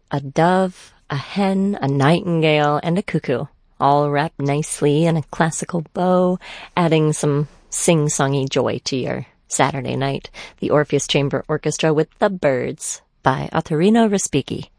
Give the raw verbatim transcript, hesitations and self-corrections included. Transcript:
A dove, a hen, a nightingale, and a cuckoo, all wrapped nicely in a classical bow, adding some sing-songy joy to your Saturday night. The Orpheus Chamber Orchestra with The Birds by Ottorino Respighi.